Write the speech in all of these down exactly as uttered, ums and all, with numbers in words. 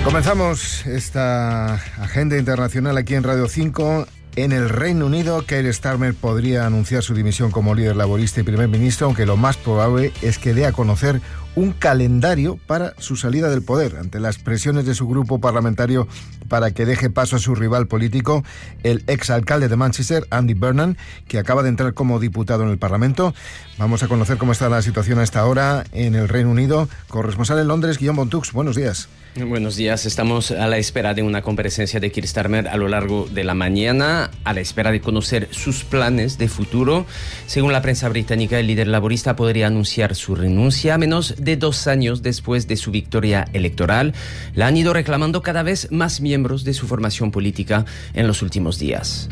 Comenzamos esta agenda internacional aquí en Radio cinco. En el Reino Unido, Keir Starmer podría anunciar su dimisión como líder laborista y primer ministro, aunque lo más probable es que dé a conocer un calendario para su salida del poder, ante las presiones de su grupo parlamentario para que deje paso a su rival político, el exalcalde de Manchester, Andy Burnham, que acaba de entrar como diputado en el Parlamento. Vamos a conocer cómo está la situación a esta hora en el Reino Unido. Corresponsal en Londres, Guillaume Bontux, buenos días. Buenos días. Estamos a la espera de una comparecencia de Keir Starmer a lo largo de la mañana, a la espera de conocer sus planes de futuro. Según la prensa británica, el líder laborista podría anunciar su renuncia a menos de dos años después de su victoria electoral. La han ido reclamando cada vez más miembros de su formación política en los últimos días.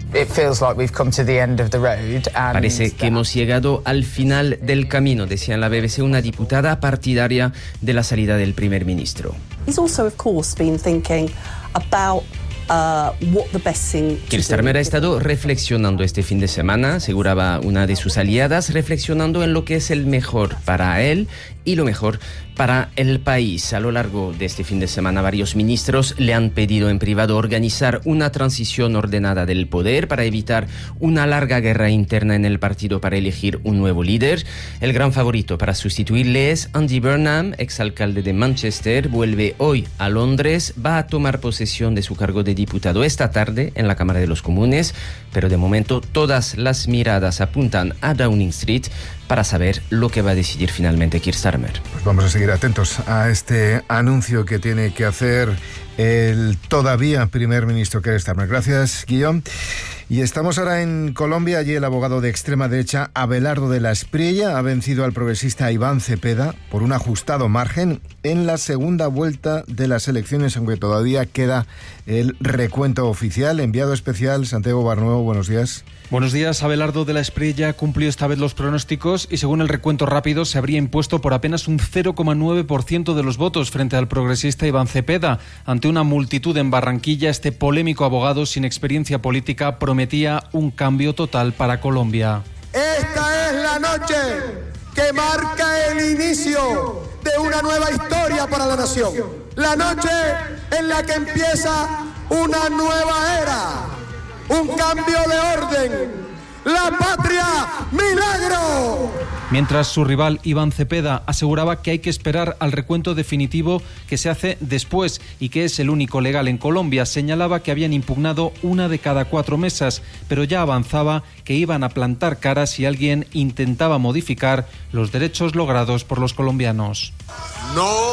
Parece que hemos llegado al final del camino, decía en la B B C una diputada partidaria de la salida del primer ministro. He's also, of course, been thinking about uh, what the best thing to do. Keir Starmer ha estado reflexionando este fin de semana, aseguraba una de sus aliadas, reflexionando en lo que es el mejor para él y lo mejor para el país. A lo largo de este fin de semana, varios ministros le han pedido en privado organizar una transición ordenada del poder para evitar una larga guerra interna en el partido para elegir un nuevo líder. El gran favorito para sustituirle es Andy Burnham, exalcalde de Manchester. Vuelve hoy a Londres, va a tomar posesión de su cargo de diputado esta tarde en la Cámara de los Comunes, pero de momento todas las miradas apuntan a Downing Street para saber lo que va a decidir finalmente Keir Starmer. Pues vamos a seguir atentos a este anuncio que tiene que hacer el todavía primer ministro Keir Starmer. Gracias, Guillaume. Y estamos ahora en Colombia. Allí el abogado de extrema derecha Abelardo de la Espriella ha vencido al progresista Iván Cepeda por un ajustado margen en la segunda vuelta de las elecciones, aunque todavía queda el recuento oficial. Enviado especial Santiago Barnuevo, buenos días. Buenos días. Abelardo de la Espriella cumplió esta vez los pronósticos y según el recuento rápido se habría impuesto por apenas un cero coma nueve por ciento de los votos frente al progresista Iván Cepeda. Ante una multitud en Barranquilla, este polémico abogado sin experiencia política prometía un cambio total para Colombia. Esta es la noche que marca el inicio de una nueva historia para la nación. La noche en la que empieza una nueva era. Un cambio de orden. ¡La patria, milagro! Mientras su rival Iván Cepeda aseguraba que hay que esperar al recuento definitivo que se hace después y que es el único legal en Colombia, señalaba que habían impugnado una de cada cuatro mesas, pero ya avanzaba que iban a plantar cara si alguien intentaba modificar los derechos logrados por los colombianos. No.